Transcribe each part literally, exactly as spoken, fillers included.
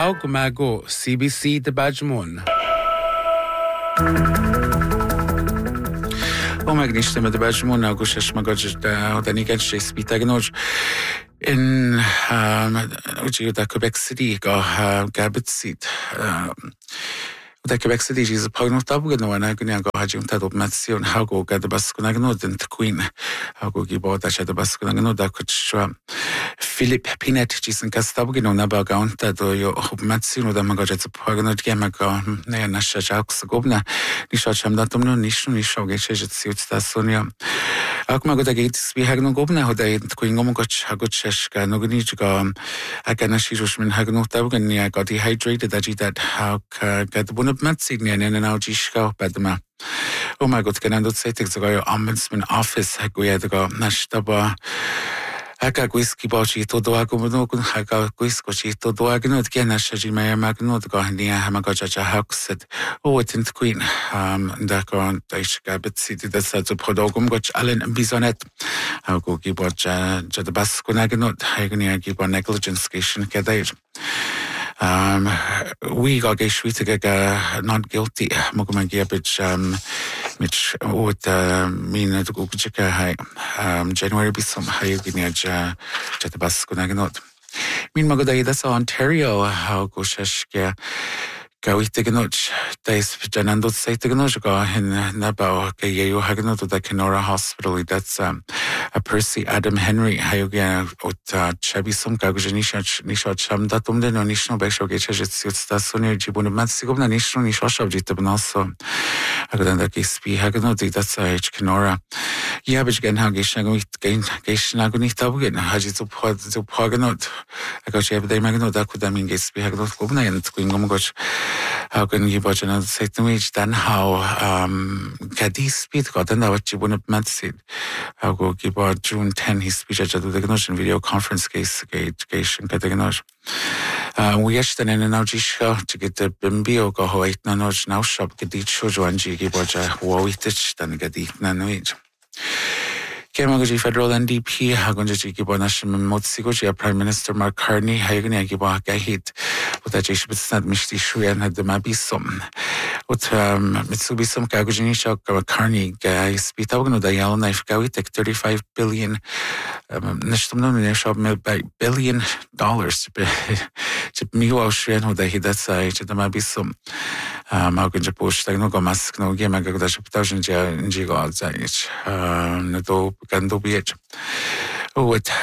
Aug Mago, C B C de Bajmon. O magnisztem de Bajmon, Augustus Magaj, de Nigens, Spitagnoj. In uji da Quebec City go Gabit seat. Da Quebec City is a pogno tabugno and agony go hajum tad opmation how go get the baskunagno dent queen how go gibo da shad baskunagno da kuchwa Philip Pinet jisen kastabugno na bagon da do yo opmation da magajet pogno gemaga ne na shajaks gobna ni shacham da tumno nishu ni shoge chejet siut da sonia akmago da gate spi hagno gobna hoda queen gomogoch hagochesh ga nogni ga agana shirush min hagno tabugn ni got dehydrated that that how get the Matsignian and an Algishka Bedma. Oh my god, can I not say things ago? Ombudsman office, Haguedago, Nashtaba, Aka Whisky Bochi, Todoago, Haka Whiskochi, Todoagno, Genashi, Maya Magno, the Gohania, Hamagoja Hawk said, oh, it isn't Queen, um, Dako, Daishgabit City, that said the Podogum, Goch Allen and Bisonet, I'll go give what Jadabaskunaganot, Hagania, give on negligence station, Kadair. Um, we got a sweet uh, not guilty. Mokumangia bitch, um, which would mean to go to high, um, January be some high guinea Jatabaskunaganot. Mean Magoda, that's Ontario, how go shashka. Gawit Tiganoch, Dice Janando say Tiganoga in Nabao, Gayo Hagano to the Kenora Hospital. That's um, a Percy Adam Henry, Hayoga, or Chabi some Gagujanisha, Nisha Cham, Datum, the National Basho Gacha, it's Stasuni, Jibun Matsigum, the National Nisha of Jitabin also. Aganda Gispi Hagano, that's a H Kenora. Yabich Gan Hagishan, Gain Gashnaguni Tabugan, Hajitu Paganot. I got you every day Magno, that could I mean Gispi Haganot Gubna and Quingomogoch. How can you watch another second which then how um Cadiz speed got and what you wouldn't met it. I'll go give out June tenth his speech at the Gnotion video conference case education Cataganosh. Uh we actually then in an show to get the Bimbio go ho eight nanoj now shop get each show Joanji give watch a wowitich then get eat nanoj. Kemagoji federal N D P, Hagunji Gibonash Motsigoji, Prime Minister Mark Carney, Hagani Giba Gahit, with a Jish Bitsnad Mishti Shuyan had the Mabisum. With Mitsubisum Gagujinisha Carney, Guy Spitagno, the Yellow Knife Gawitek, thirty-five billion, Nishtum billion dollars to Miwa Shuyan, who they hit that side to the Mabisum. Malcolm Bush, they no go mask no game, I got a thousand Jigo Zage, Nado Gandobiet. Oh, it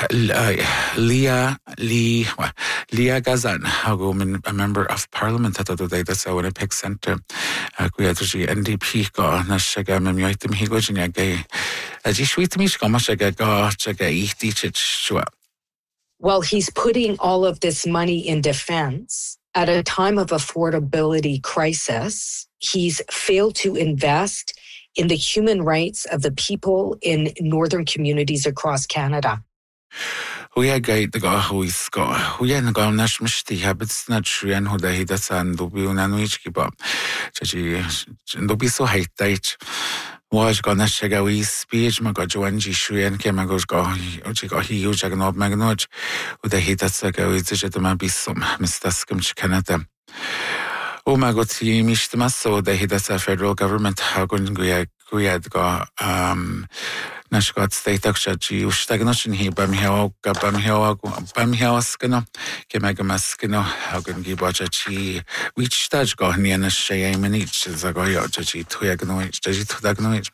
Leah Lee Leah Gazan, a member of Parliament at the day that's our Winnipeg Centre. Kuyaji N D P go Nashaga Mimitim Higojina Gay. As you sweet me, Gomashaga go Chaga eat Well, he's putting all of this money in defense. At a time of affordability crisis, he's failed to invest in the human rights of the people in northern communities across Canada. We are guide the guy who is go. We are going Nash Mishti habits not true and who they that's and do be unanwich keep up. Chachi do be so high tight. Was gonna check out his speech, Magajuanji Shuyan, Kemagos go, Uchigo, he used a knob magnoj, with the hit at Saga, which is the Mabisum, Mister Skimch Canada. Oh, Magoti Mishmaso, the hit at a federal government, how couldn't we had go, um, Nashgot State Akshaji, Stagnation here, Bamhiao, Bamhiao, Bamhiaskano, Kemagamaskino, how can you watch a chi, which stage go near a shame and each is a goyo, Jaji, Tuyagnoich, Jaji Tudagnoich.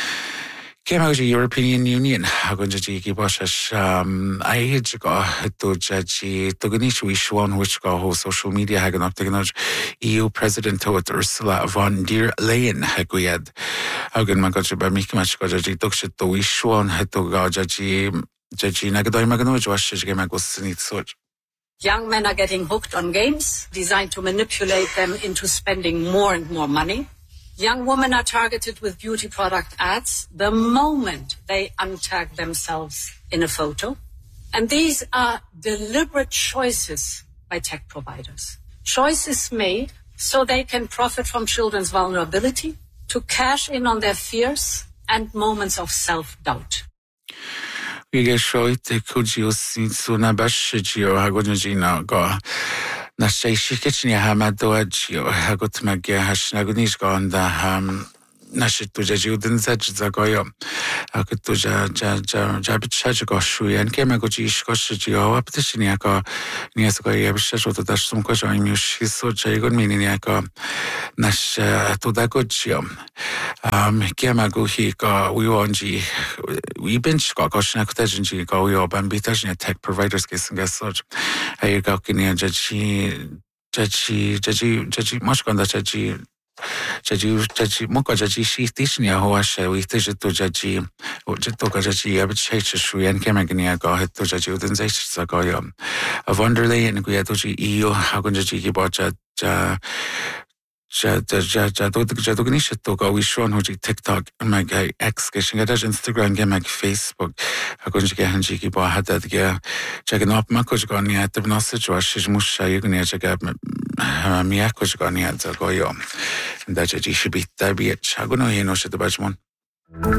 Came out of the European Union, how can you watch um, I hate go to Jaji Tugunish, wish one which go social media, Hagan up technology, E U President Ursula von der Leyen, Haguiad. Hagan Magaji by Mikimach Gaji Dukshet to wish one had to go Jaji Jaji Nagadoi Maganoj, Washington. Young men are getting hooked on games designed to manipulate them into spending more and more money. Young women are targeted with beauty product ads the moment they untag themselves in a photo. And these are deliberate choices by tech providers. Choices made so they can profit from children's vulnerability, to cash in on their fears and moments of self-doubt. We get showed the Kujios in Sunabashio Hagonjina go. na sé si kitchen ha ma doad jo ha got meg has na gunís ganda um na si tu ja juden za za goyo a tu ja ja ja ja bit cha go shu yan ke ma go ji shko shi ji o ap ti ni ka ni as go ye bit sho to da sum ko jo mi shi so ja go mi ni ka na tu da go ji um ke ma go hi ka wi on ji wi bench ka ko shna ko ta ji ka wi o ban bit ta tech providers ke singa so ai ka ki ni ja ji ja ji ja ji ja ji mas kon da ja ji Judge, judge, moka judge, she tishnia hoasha, we tish to judge, or jitoka judge, I would say to Shui and Kemagania go ahead to judge, then say Sagoyam. A Wonderley and Guiatoji eo, how can judge Bocha, ja, ja, ja, ja, Jadognisha to go, we show Hoji TikTok, my guy, X, getting a Instagram, get my Facebook, how can you get Hanjiki Bo had that gear, checking up Makojgoni at the message or Shishmusha, you can check up Miakojgoni at Zagoyam. Da judge should be there be a chagono, you know, should the bajmon.